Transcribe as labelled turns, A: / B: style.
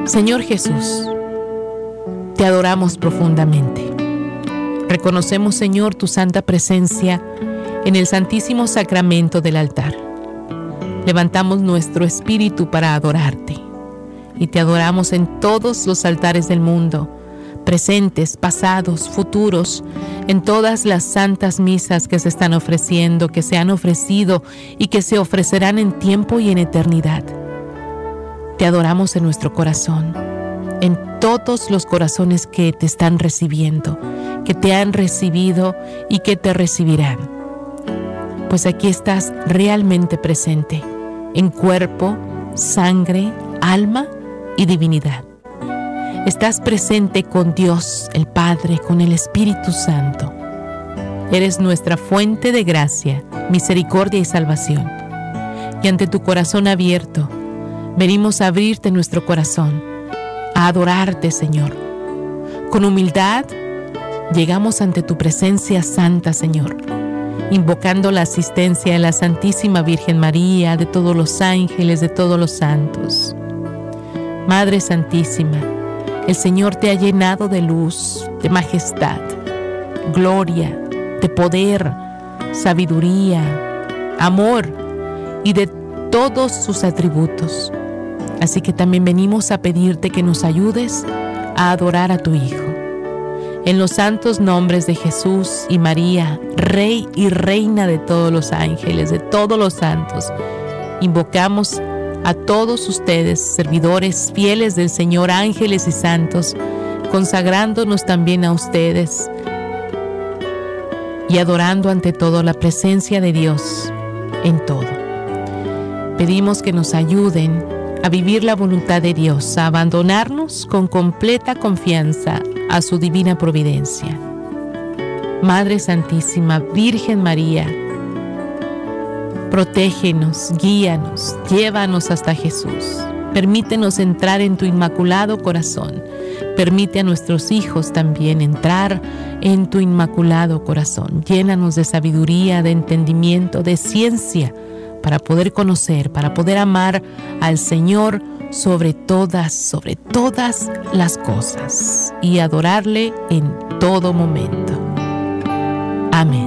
A: Señor Jesús, te adoramos profundamente. Reconocemos, Señor, tu santa presencia en el santísimo sacramento del altar. Levantamos nuestro espíritu para adorarte y te adoramos en todos los altares del mundo, presentes, pasados, futuros, en todas las santas misas que se están ofreciendo, que se han ofrecido y que se ofrecerán en tiempo y en eternidad. Te adoramos en nuestro corazón, en todos los corazones que te están recibiendo, que te han recibido y que te recibirán. Pues aquí estás realmente presente, en cuerpo, sangre, alma y divinidad. Estás presente con Dios, el Padre, con el Espíritu Santo. Eres nuestra fuente de gracia, misericordia y salvación. Y ante tu corazón abierto, venimos a abrirte nuestro corazón, a adorarte, Señor. Con humildad, llegamos ante tu presencia santa, Señor, invocando la asistencia de la Santísima Virgen María, de todos los ángeles, de todos los santos. Madre Santísima, el Señor te ha llenado de luz, de majestad, gloria, de poder, sabiduría, amor y de todos sus atributos. Así que también venimos a pedirte que nos ayudes a adorar a tu Hijo. En los santos nombres de Jesús y María, Rey y Reina de todos los ángeles, de todos los santos, invocamos a todos ustedes, servidores fieles del Señor, ángeles y santos, consagrándonos también a ustedes y adorando ante todo la presencia de Dios en todo. Pedimos que nos ayuden a vivir la voluntad de Dios, a abandonarnos con completa confianza a su divina providencia. Madre Santísima, Virgen María, protégenos, guíanos, llévanos hasta Jesús. Permítenos entrar en tu inmaculado corazón. Permite a nuestros hijos también entrar en tu inmaculado corazón. Llénanos de sabiduría, de entendimiento, de ciencia, para poder conocer, para poder amar al Señor sobre todas las cosas y adorarle en todo momento. Amén.